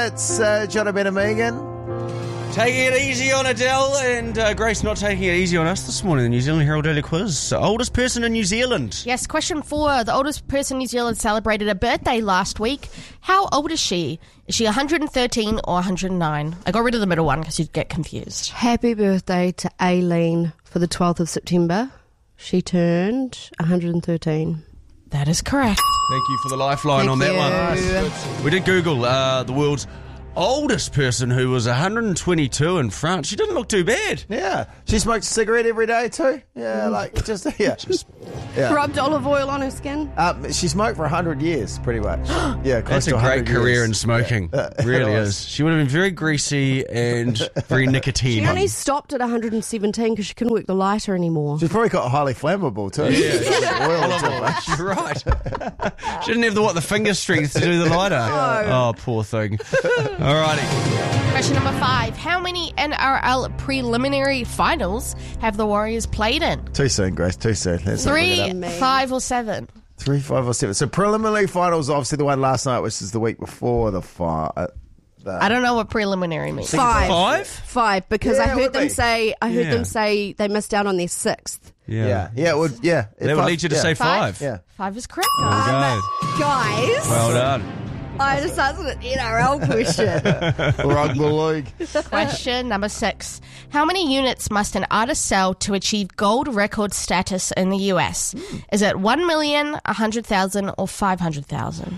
It's Jono, Ben and Megan. Taking it easy on Adele and Grace not taking it easy on us this morning. The New Zealand Herald Daily Quiz. Oldest person in New Zealand. Yes, question 4. The oldest person in New Zealand celebrated a birthday last week. How old is she? Is she 113 or 109? I got rid of the middle one because you'd get confused. Happy birthday to Aileen for the 12th of September. She turned 113. That is correct. Thank you for the lifeline on that one. Nice. We did Google the world's oldest person who was 122 in France. She didn't look too bad. Yeah. She smokes a cigarette every day too. Yeah, yeah. Rubbed olive oil on her skin. She smoked for 100 years, pretty much. Yeah, close That's a to great 100 career years. in smoking. Yeah. Really It was. is. She would have been very greasy and very nicotine. She only stopped at 117 because she couldn't work the lighter anymore. She's probably got highly flammable too. Yeah. Oil too much. You're right. She didn't have the finger strength to do the lighter. Oh, poor thing. Alrighty. Question number 5. How many NRL preliminary finals have the Warriors played in? Too soon, Grace. Too soon. Let's not bring it 3, up. 5 or 7? 3, 5 or 7. So preliminary finals, obviously the one last night, which is the week before the I don't know what preliminary means. 5, because Yeah, I it heard would them be. say. I heard Yeah. them say they missed out on their 6th. Yeah, it would. Yeah, That would lead you to say 5. Yeah. 5 is correct. There we go. Guys, Well done. I just answered an NRL question. Rugby league. Question number 6. How many units must an artist sell to achieve gold record status in the US? Is it 1 million, 100,000 or 500,000?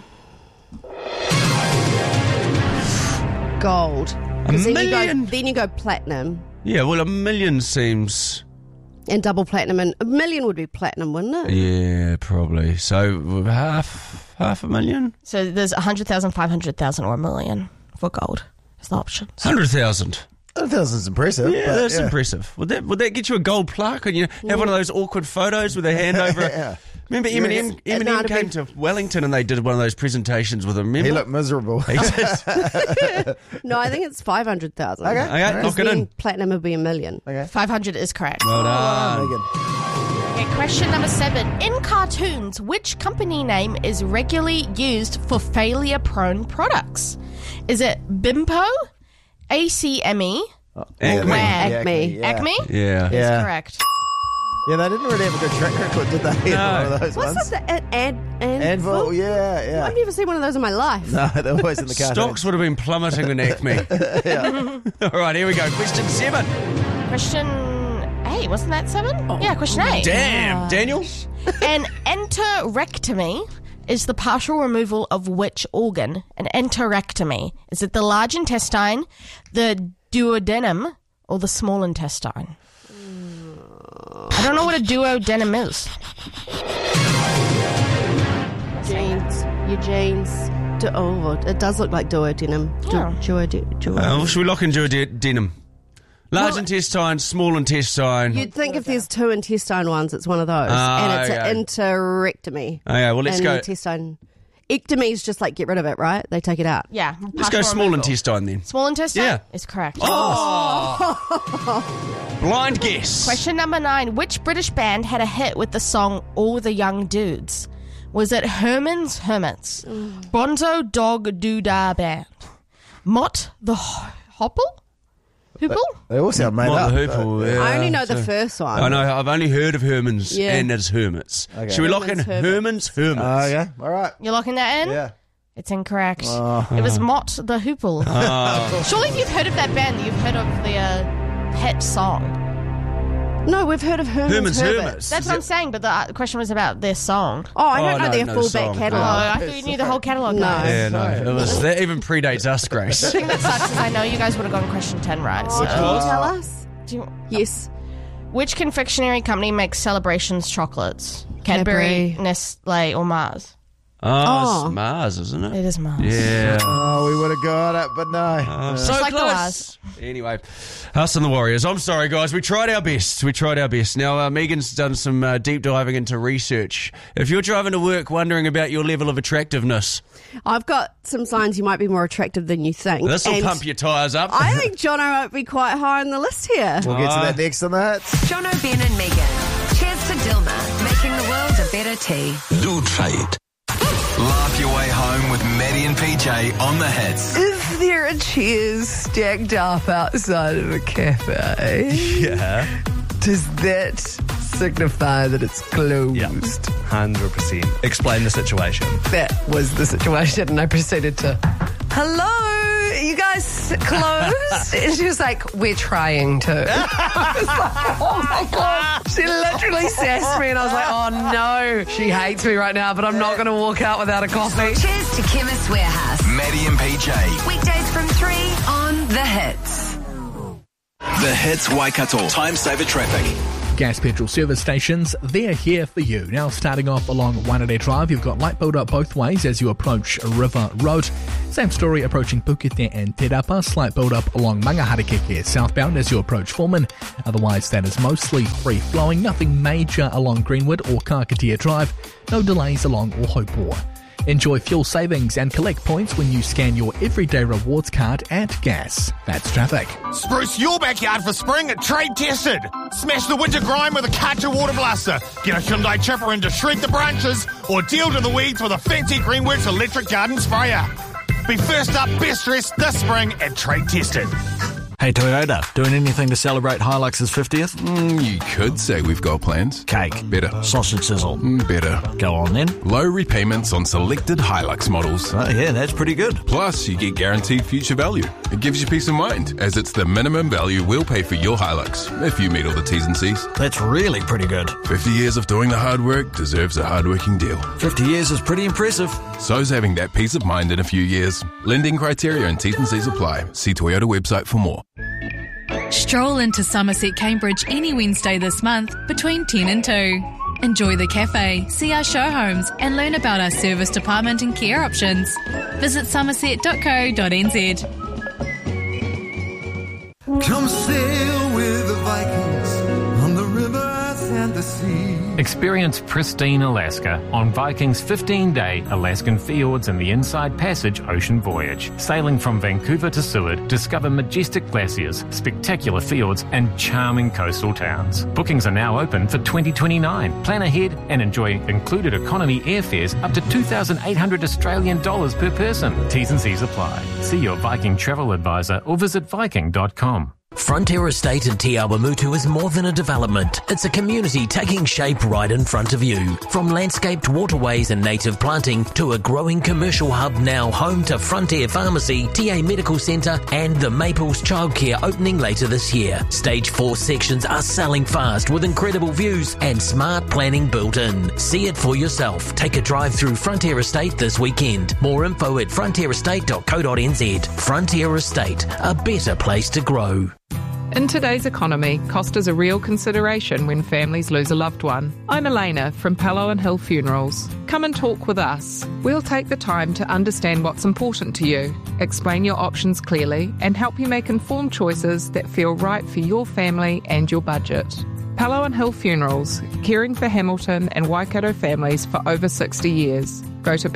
Gold. 'Cause million? Then you go platinum Yeah, well, 1 million seems... and double platinum, and 1 million would be platinum, wouldn't it? Yeah, probably. So half a million? So there's 100,000, 500,000 or 1 million for gold. That's the options. 100,000. 1,000's impressive. Yeah, but, that's impressive. Would that get you a gold plaque? And you have one of those awkward photos with a hand over... Yeah. Remember Eminem it'd came be- to Wellington and they did one of those presentations with him. Remember? He looked miserable. He did. No, I think it's 500,000. Okay. Okay, lock it Then in. platinum would be 1 million. 500 is correct. Well done. Megan. Okay, question number 7. In cartoons, which company name is regularly used for failure-prone products? Is it Bimpo, ACME, Acme. Acme. Yeah. Acme? Yeah. Is Yeah. correct. Yeah, they didn't really have a good track record, did they? No. One of those What's ones. that? Anvil, yeah. I've never seen one of those in my life. No, they're always in the car. Stocks would have been plummeting in Acme. All right, here we go. Question 7. Question 8, wasn't that 7? Yeah, question 8. Damn, Daniel. An enterectomy is the partial removal of which organ? An enterectomy. Is it the large intestine, the duodenum, or the small intestine? I don't know what a duodenum is. Eugene's. It does look like duodenum. Yeah. Should we lock in duodenum? Large Well- intestine, small intestine. You'd think if there's 2 intestine ones, it's one of those. And it's okay. an enterectomy. Okay, well, let's An go. Intestine. Ectomy is just like get rid of it, right? They take it out. Yeah. Let's go partial small removal. intestine then. Small intestine Yeah. is correct. Blind guess. Question number 9. Which British band had a hit with the song All the Young Dudes? Was it Herman's Hermits, Bonzo Dog Doodah Band, Mott the Hoople? They all sound made Mott up. the Hoople, yeah. I only know the first one. I know. I've only heard of Herman's Yeah. and it's Hermits. Okay. Should we lock in Herman's Herman's Hermits? Oh, yeah. All right. You're locking that in? Yeah. It's incorrect. It was Mott the Hoople. Surely if you've heard of that band, you've heard of their hit song. No, we've heard of Herman's Hermits. That's what I'm saying, but the question was about their song. Oh, I don't Oh, know no, their no full song. back Oh, catalogue. I thought you knew the whole catalogue. No. guys. Yeah, no. It was, that even predates us, Grace. The thing that sucks is I know you guys would have gone question 10 right. So. Can you tell us? Do you- Yes. Which confectionery company makes Celebrations chocolates? Cadbury, Cadbury. Nestle, or Mars? Oh, it's Mars, isn't it? It is Mars. Yeah. Oh, we would have got it, but no. So like the close. last. Anyway, us and the Warriors. I'm sorry, guys. We tried our best. Now, Megan's done some deep diving into research. If you're driving to work wondering about your level of attractiveness, I've got some signs you might be more attractive than you think. this will And pump your tyres up. I think Jono might be quite high on the list here. We'll get to that next on the hits. Jono, Ben and Megan. Cheers to Dilma, making the world a better tea. Do trade. Laugh your way home with Maddie and PJ on the hits. Is there are chairs stacked up outside of a cafe? Yeah. Does that signify that it's closed? Yeah. 100%. Explain the situation. That was the situation, and I proceeded to, hello, you guys closed? And she was like, we're trying to. I was like, oh my God. She literally sassed me, and I was like, oh no, she hates me right now, but I'm not going to walk out without a coffee. Cheers to Chemist Warehouse. Maddie and PJ. Weekdays from 3 on The Hits. The Hits Waikato. Time saver traffic. Gas petrol service stations, they're here for you. Now starting off along Waitanere Drive, you've got light build up both ways as you approach River Road. Same story approaching Pukete and Te Rapa, slight build up along Mangaharekeke southbound as you approach Fulman. Otherwise that is mostly free flowing, nothing major along Greenwood or Kakatea Drive, no delays along Ohopoa. Enjoy fuel savings and collect points when you scan your everyday rewards card at Gas. That's traffic. Spruce your backyard for spring at Trade Tested. Smash the winter grime with a Karcher water blaster. Get a Hyundai chipper in to shred the branches, or deal to the weeds with a fancy Greenworks electric garden sprayer. Be first up, best dressed this spring at Trade Tested. Hey Toyota, doing anything to celebrate Hilux's 50th? You could say we've got plans. Cake. Better. Sausage sizzle. Better. Go on then. Low repayments on selected Hilux models. Oh yeah, that's pretty good. Plus, you get guaranteed future value. It gives you peace of mind, as it's the minimum value we'll pay for your Hilux, if you meet all the T's and C's. That's really pretty good. 50 years of doing the hard work deserves a hard-working deal. 50 years is pretty impressive. So's having that peace of mind in a few years. Lending criteria and T's and C's apply. See Toyota website for more. Stroll into Somerset Cambridge any Wednesday this month between 10 and 2. Enjoy the cafe, see our show homes and learn about our service department and care options. Visit somerset.co.nz. Come sail with the Vikings on the rivers and the sea. Experience pristine Alaska on Viking's 15-day Alaskan Fjords and the Inside Passage ocean voyage. Sailing from Vancouver to Seward, discover majestic glaciers, spectacular fjords and charming coastal towns. Bookings are now open for 2029. Plan ahead and enjoy included economy airfares up to 2,800 Australian dollars per person. T's and C's apply. See your Viking travel advisor or visit viking.com. Frontier Estate in Te Awamutu is more than a development. It's a community taking shape right in front of you. From landscaped waterways and native planting to a growing commercial hub now home to Frontier Pharmacy, TA Medical Centre and the Maples Childcare opening later this year. Stage 4 sections are selling fast with incredible views and smart planning built in. See it for yourself. Take a drive through Frontier Estate this weekend. More info at frontierestate.co.nz. Frontier Estate, a better place to grow. In today's economy, cost is a real consideration when families lose a loved one. I'm Elena from Pallo and Hill Funerals. Come and talk with us. We'll take the time to understand what's important to you, explain your options clearly, and help you make informed choices that feel right for your family and your budget. Pallo and Hill Funerals, caring for Hamilton and Waikato families for over 60 years. Go to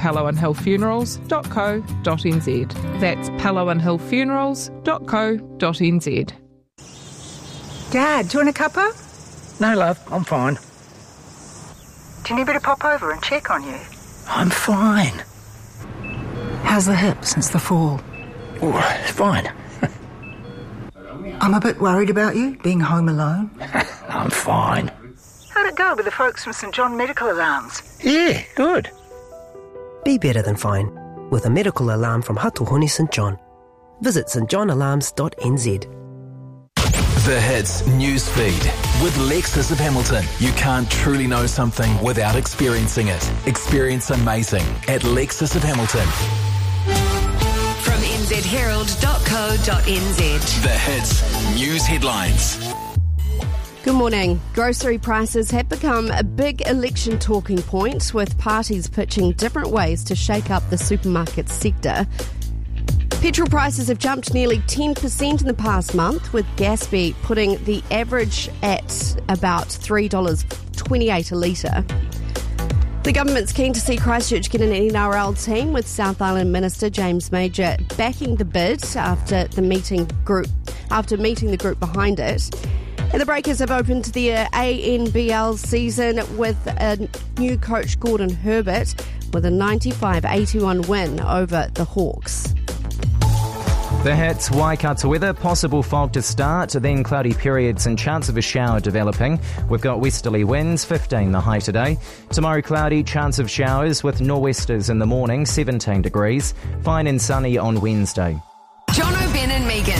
palloandhillfunerals.co.nz. That's palloandhillfunerals.co.nz. Dad, do you want a cuppa? No, love, I'm fine. Do you need me to pop over and check on you? I'm fine. How's the hip since the fall? Oh, it's fine. I'm a bit worried about you, being home alone. I'm fine. How'd it go with the folks from St John Medical Alarms? Yeah, good. Be better than fine with a medical alarm from Hatuhoni St John. Visit stjohnalarms.nz. The Hits news feed with Lexus of Hamilton. You can't truly know something without experiencing it. Experience amazing at Lexus of Hamilton. From nzherald.co.nz. The Hits news headlines. Good morning. Grocery prices have become a big election talking point, with parties pitching different ways to shake up the supermarket sector. Petrol prices have jumped nearly 10% in the past month, with Gaspy putting the average at about $3.28 a litre. The government's keen to see Christchurch get an NRL team, with South Island Minister James Major backing the bid after meeting the group behind it. And the Breakers have opened the ANBL season with a new coach, Gordon Herbert, with a 95-81 win over the Hawks. The Hits, Waikato weather, possible fog to start, then cloudy periods and chance of a shower developing. We've got westerly winds, 15 the high today. Tomorrow cloudy, chance of showers with nor'westers in the morning, 17 degrees. Fine and sunny on Wednesday. John O'Ben and Megan.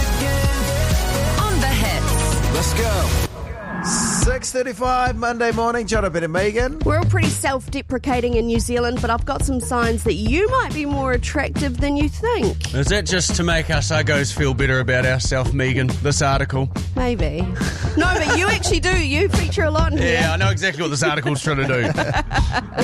On The Hits. Let's go. 6:35 Monday morning, John O'Ben and Megan. We're all pretty self-deprecating in New Zealand, but I've got some signs that you might be more attractive than you think. Is that just to make us uggos feel better about ourselves, Megan, this article? Maybe. No, but you actually do. You feature a lot in here. Yeah, I know exactly what this article's trying to do.